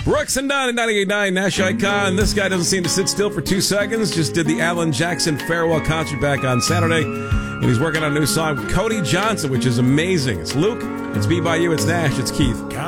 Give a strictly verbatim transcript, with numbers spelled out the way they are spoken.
Brooks and Dunn at ninety-eight point nine Nash Icon. This guy doesn't seem to sit still for two seconds. Just did the Alan Jackson farewell concert back on Saturday. And he's working on a new song with Cody Johnson, which is amazing. It's Luke, it's B by U, it's Nash, it's Keith.